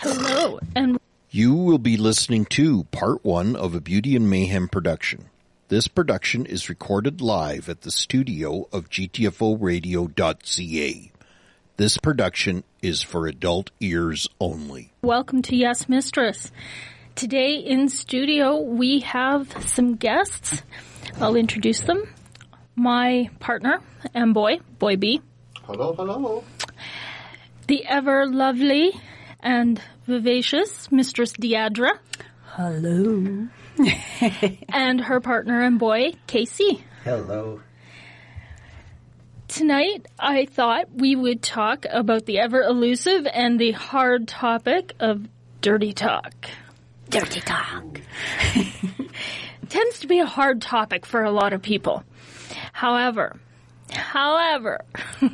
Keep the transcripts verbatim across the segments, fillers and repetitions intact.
Hello, and you will be listening to part one of a Beauty and Mayhem production. This production is recorded live at the studio of G T F O radio dot C A. This production is for adult ears only. Welcome to Yes Mistress. Today in studio we have some guests. I'll introduce them. My partner and boy, Boy B. Hello, hello. The ever lovely and vivacious Mistress Deidre. Hello. And her partner and boy, Casey. Hello. Tonight, I thought we would talk about the ever elusive and the hard topic of dirty talk. Dirty talk. Tends to be a hard topic for a lot of people. However, however,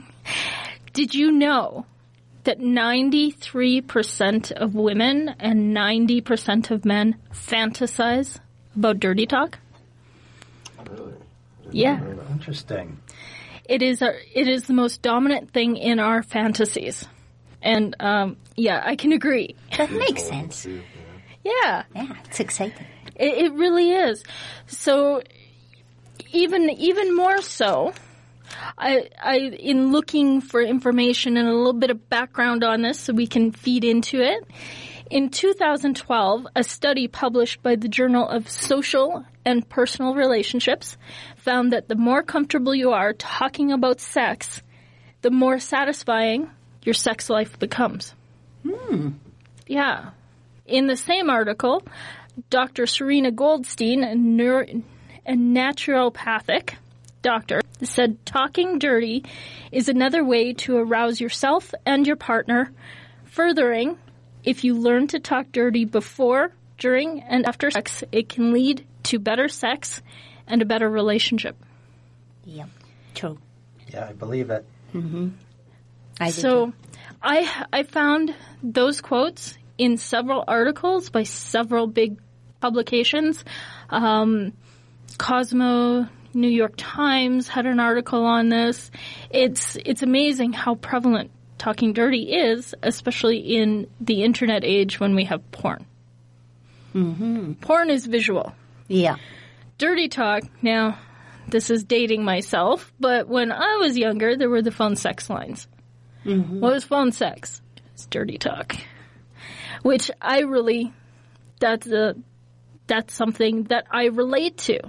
did you know that ninety-three percent of women and ninety percent of men fantasize about dirty talk? Really? Yeah. Interesting. It is a, it is the most dominant thing in our fantasies. And, um, yeah, I can agree. That makes sense. Yeah. Yeah, it's exciting. It, it really is. So, even, even more so, I, I, in looking for information and a little bit of background on this so we can feed into it, in two thousand twelve, a study published by the Journal of Social and Personal Relationships found that the more comfortable you are talking about sex, the more satisfying your sex life becomes. Hmm. Yeah. In the same article, Doctor Serena Goldstein, a, neuro- a naturopathic doctor, said talking dirty is another way to arouse yourself and your partner, furthering, if you learn to talk dirty before, during, and after sex, it can lead to better sex and a better relationship. Yep, true. Yeah, I believe it. Mm-hmm. I so I, I found those quotes in several articles by several big publications. Um, Cosmo, New York Times had an article on this. It's it's amazing how prevalent talking dirty is, especially in the internet age when we have porn. Mm-hmm. Porn is visual. Yeah. Dirty talk, now, this is dating myself, but when I was younger, there were the phone sex lines. Mm-hmm. What was phone sex? It's dirty talk. Which I really, that's a, that's something that I relate to.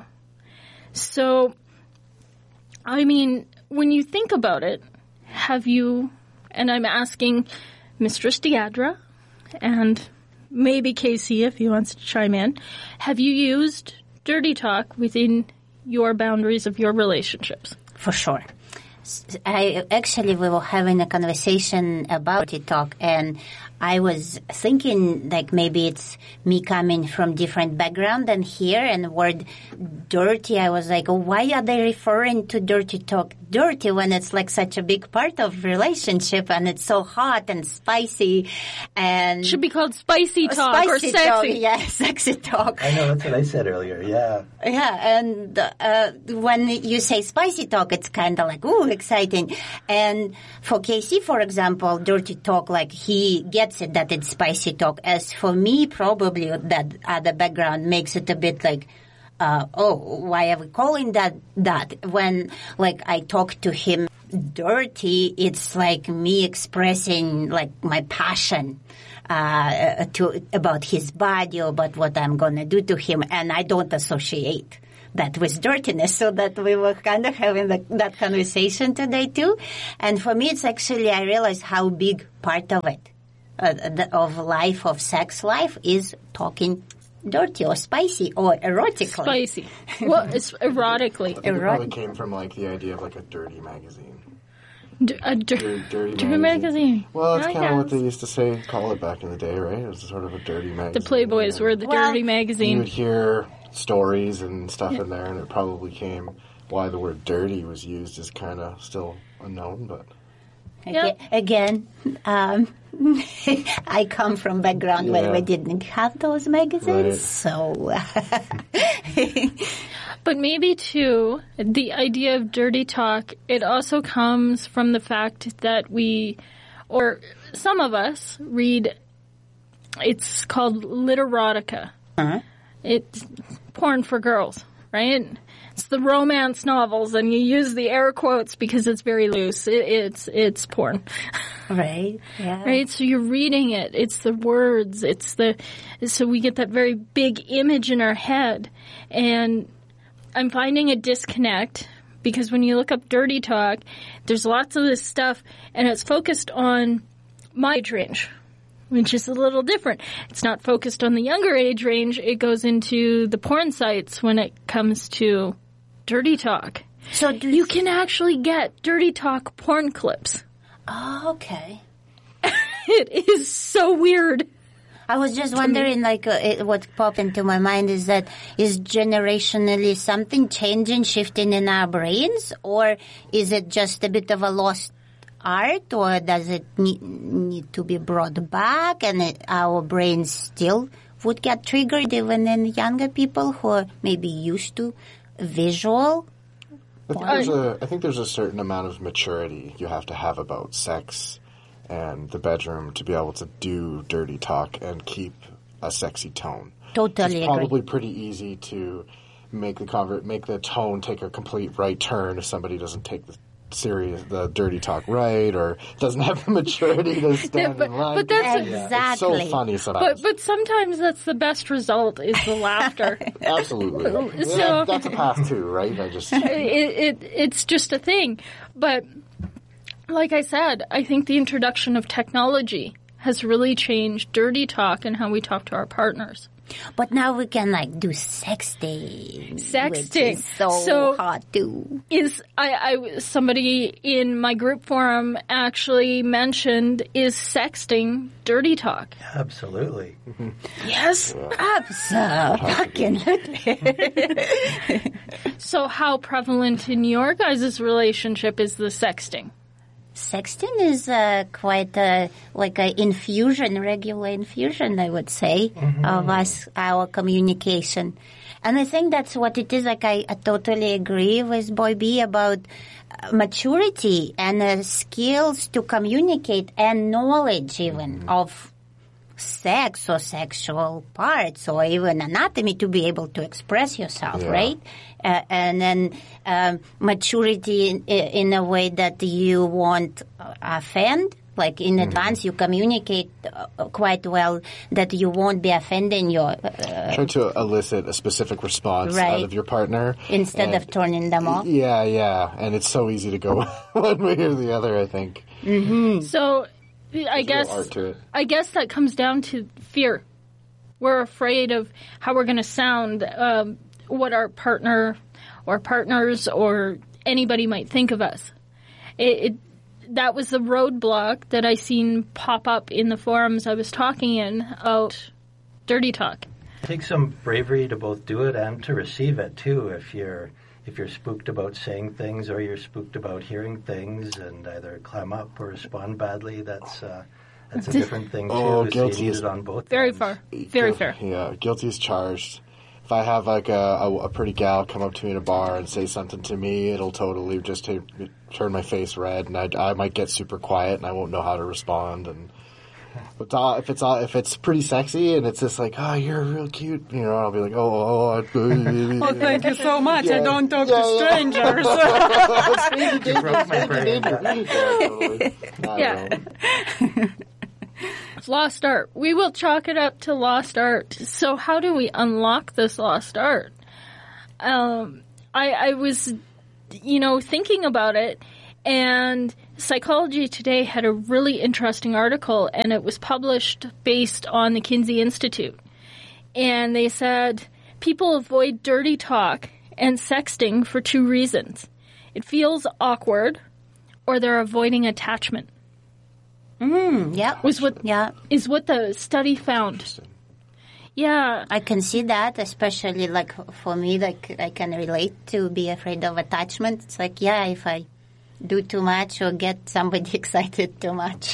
So, I mean, when you think about it, have you, and I'm asking Mistress Deidre and maybe Casey if he wants to chime in, have you used dirty talk within your boundaries of your relationships? For sure. I actually, we were having a conversation about dirty talk, and I was thinking like maybe it's me coming from different background than here, and the word dirty, I was like, oh, why are they referring to dirty talk dirty when it's like such a big part of relationship and it's so hot and spicy and should be called spicy talk spicy or sexy. Talk, yeah, sexy talk. I know, that's what I said earlier, yeah. Yeah, and uh, when you say spicy talk, it's kind of like, ooh, exciting. And for Casey, for example, dirty talk, like he gets it that it's spicy talk. As for me, probably that other background makes it a bit like, uh, oh, why are we calling that that? When, like, I talk to him dirty, it's like me expressing, like, my passion uh, to about his body or about what I'm going to do to him, and I don't associate that with dirtiness, so that we were kind of having the, that conversation today, too. And for me, it's actually, I realized how big part of it, uh, the, of life, of sex life, is talking dirty or spicy or erotically. Spicy. Well, it's erotically. I think it probably came from like the idea of like a dirty magazine. D- a dir- dirty, dirty, dirty magazine. magazine. Well, that's I kind of what guess. they used to say, call it back in the day, right? It was sort of a dirty magazine. The Playboys were the Well, dirty You magazine. would hear stories and stuff in there, and it probably came why the word dirty was used is kind of still unknown, but Yep. Again, um, I come from background where Yeah. we didn't have those magazines, Right. so But maybe, too, the idea of dirty talk, it also comes from the fact that we, or some of us, read it's called literotica. Uh-huh. It's porn for girls, right? It's the romance novels, and you use the air quotes because it's very loose. It, it's it's porn, Right. Yeah. right? So you're reading it. It's the words. It's the so we get that very big image in our head, and I'm finding a disconnect because when you look up dirty talk, there's lots of this stuff, and it's focused on my age range, which is a little different. It's not focused on the younger age range. It goes into the porn sites when it comes to dirty talk. So do You can actually get dirty talk porn clips. Oh, okay. It is so weird. I was just wondering, like, uh, it, what popped into my mind is that is generationally something changing, shifting in our brains, or is it just a bit of a lost art, or does it need, need to be brought back, and it, our brains still would get triggered even in younger people who are maybe used to visual? I think, there's a, I think there's a certain amount of maturity you have to have about sex and the bedroom to be able to do dirty talk and keep a sexy tone. Totally It's agree. probably pretty easy to make the convert make the tone take a complete right turn if somebody doesn't take the serious the dirty talk right or doesn't have the maturity to stand but- in line. but that's- Exactly. It's so funny But sometimes. but sometimes that's the best result is the laughter. Absolutely. So- Yeah, that's a path too, right? I just it, it it's just a thing. But like I said, I think the introduction of technology has really changed dirty talk and how we talk to our partners. But now we can, like, do sexting. Which Sexting. is so, So- hot, too. Is I, I somebody in my group forum actually mentioned is sexting dirty talk? Absolutely. Yes. Absolutely. So how prevalent in your guys' relationship is the sexting? Sexting is uh, quite a, like an infusion, regular infusion, I would say, of us, our communication. And I think that's what it is. Like, I, I totally agree with Boy B about uh, maturity and uh, skills to communicate and knowledge even of sex or sexual parts or even anatomy to be able to express yourself, Yeah. right? Uh, and then um, maturity in, in a way that you won't uh, offend. Like in advance, you communicate uh, quite well that you won't be offending your uh, try to elicit a specific response Right. out of your partner instead of and- turning them off. Yeah, yeah, and it's so easy to go one way or the other. I think. So I There's guess real art to it. I guess that comes down to fear. We're afraid of how we're going to sound, um, what our partner or partners or anybody might think of us. It, it that was the roadblock that I seen pop up in the forums I was talking in about dirty talk. It takes some bravery to both do it and to receive it too. If you're if you're spooked about saying things or you're spooked about hearing things and either clam up or respond badly, that's uh, that's a different thing too. Oh, so guilty you need is- it on both Very ends. far. Very Guil- fair. Yeah, guilty is charged. If I have like a, a, a pretty gal come up to me in a bar and say something to me, it'll totally just ta- turn my face red, and I, I might get super quiet, and I won't know how to respond. And but all, if it's all, if it's pretty sexy and it's just like, oh, you're real cute, you know, I'll be like, oh, oh, oh, Oh, thank you so much. I Yeah. don't talk Yeah, to yeah. strangers. You broke my brain. yeah, totally. I Yeah. don't know. Lost art. We will chalk it up to lost art. So how do we unlock this lost art? Um, I, I was, you know, thinking about it, and Psychology Today had a really interesting article, and it was published based on the Kinsey Institute. And they said people avoid dirty talk and sexting for two reasons. It feels awkward, or they're avoiding attachment. Mm, yeah. Was what Yeah. is what the study found. Yeah, I can see that, especially like for me, like I can relate to be afraid of attachment. It's like, yeah, if I do too much or get somebody excited too much.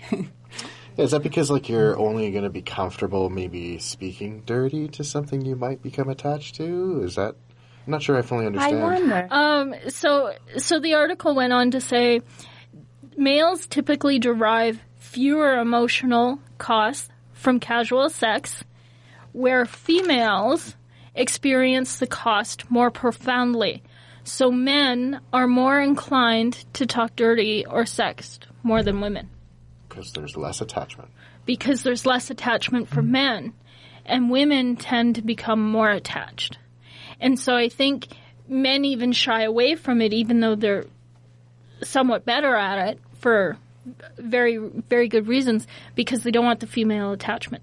Is that because like you're only going to be comfortable maybe speaking dirty to something you might become attached to? Is that? I'm not sure I fully I understand. wonder. Um, so, so the article went on to say males typically derive fewer emotional costs from casual sex, where females experience the cost more profoundly. So men are more inclined to talk dirty or sext more than women. Because there's less attachment. Because there's less attachment for men, and women tend to become more attached. And so I think men even shy away from it, even though they're somewhat better at it for very, very good reasons, because they don't want the female attachment.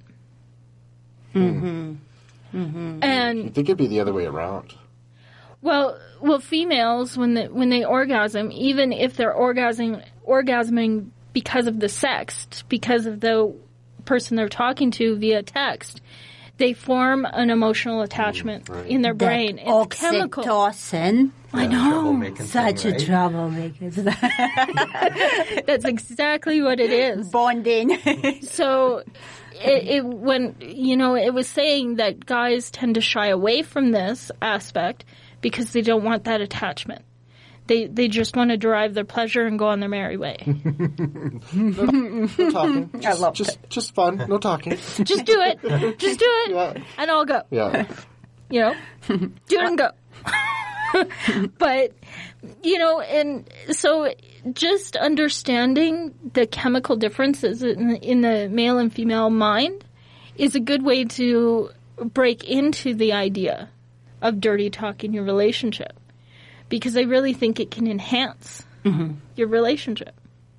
Mm-hmm. Mm-hmm. And I think it'd be the other way around. Well, well, females when they when they orgasm, even if they're orgasming orgasming because of the sex, because of the person they're talking to via text, they form an emotional attachment Mm, right. in their brain. That It's chemical. oxytocin. I know. Troublemaking Such thing, a right? troublemaker. That's exactly what it is. Bonding. So, it, it when you know it was saying that guys tend to shy away from this aspect because they don't want that attachment. They they just want to derive their pleasure and go on their merry way. No talking. Just, I love just, just fun. No talking. Just do it. Just do it, Yeah. and I'll go. Yeah. You know, do it and go. But, you know, and so just understanding the chemical differences in, in the male and female mind is a good way to break into the idea of dirty talk in your relationship. Because I really think it can enhance mm-hmm. your relationship.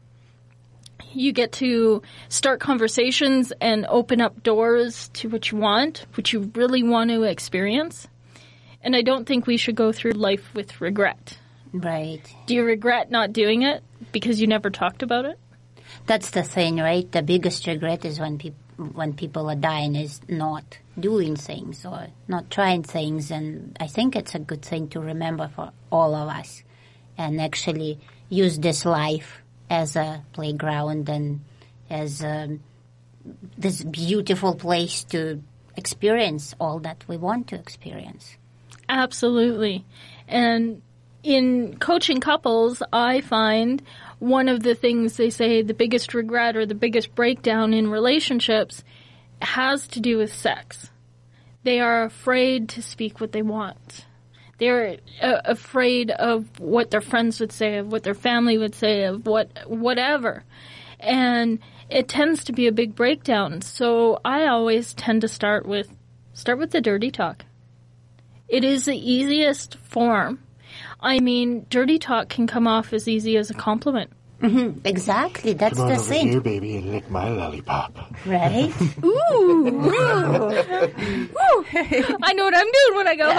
You get to start conversations and open up doors to what you want, what you really want to experience. And I don't think we should go through life with regret. Right. Do you regret not doing it because you never talked about it? That's the thing, right? The biggest regret is when people when people are dying is not doing things or not trying things. And I think it's a good thing to remember for all of us and actually use this life as a playground and as a, this beautiful place to experience all that we want to experience. Absolutely. And in coaching couples, I find one of the things they say the biggest regret or the biggest breakdown in relationships has to do with sex. They are afraid to speak what they want. They're uh, afraid of what their friends would say, of what their family would say, of what whatever. And it tends to be a big breakdown. So I always tend to start with start with the dirty talk. It is the easiest form. I mean, dirty talk can come off as easy as a compliment. Mm-hmm. Exactly. That's Come on the over thing. here, baby, and lick my lollipop. Right? Ooh, ooh, ooh. I know what I'm doing when I go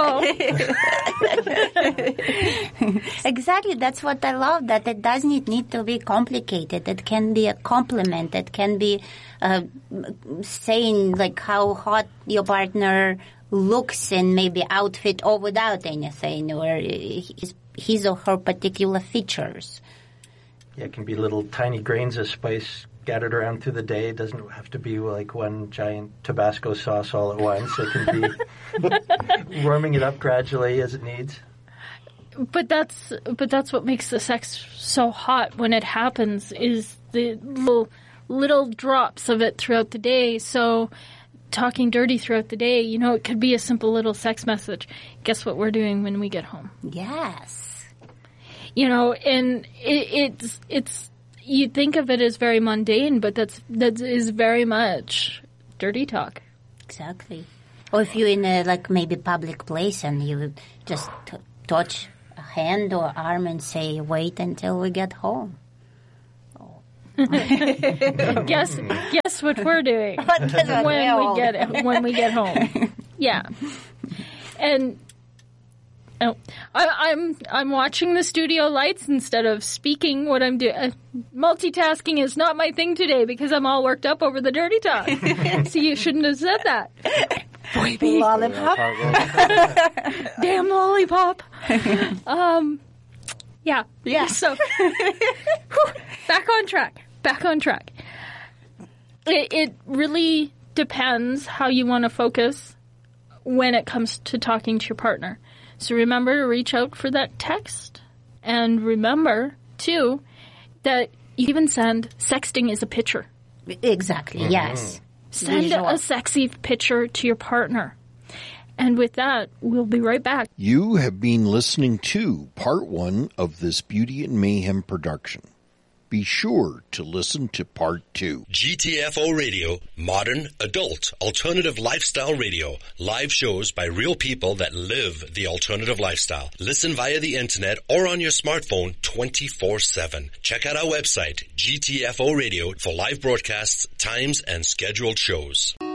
home. Exactly. That's what I love, that it doesn't need to be complicated. It can be a compliment. It can be uh, saying like how hot your partner looks in maybe outfit or without anything, or his, his or her particular features. Yeah, it can be little tiny grains of spice scattered around through the day. It doesn't have to be like one giant Tabasco sauce all at once. It can be warming it up gradually as it needs. But that's but that's what makes the sex so hot when it happens is the little little drops of it throughout the day. So talking dirty throughout the day, you know, it could be a simple little sex message. Guess what we're doing when we get home? Yes. You know, and it, it's it's you think of it as very mundane, but that's that is very much dirty talk. Exactly. Or if you're in a like maybe public place and you just t- touch a hand or arm and say, "Wait until we get home." guess guess what we're doing What when we we get when we get home. Yeah, and oh, I, I'm I'm watching the studio lights instead of speaking what I'm doing. Uh, multitasking is not my thing today because I'm all worked up over the dirty talk. So you shouldn't have said that. Baby, Lollipop. damn lollipop. Um, yeah, Yeah. So whew, back on track. Back on track. It, it really depends how you want to focus when it comes to talking to your partner. So remember to reach out for that text. And remember, too, that you even send sexting is a picture. Exactly. Yes. Send visual. a sexy picture to your partner. And with that, we'll be right back. You have been listening to part one of this Beauty and Mayhem production. Be sure to listen to part two. G T F O Radio, modern, adult, alternative lifestyle radio. Live shows by real people that live the alternative lifestyle. Listen via the internet or on your smartphone twenty-four seven. Check out our website, G T F O Radio, for live broadcasts, times, and scheduled shows.